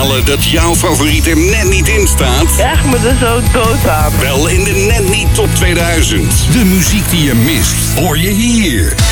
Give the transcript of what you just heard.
balen dat jouw favoriet er net niet in staat? Ja, ik me er zo dood aan. Wel in de Net Niet Top 2000. De muziek die je mist, hoor je hier.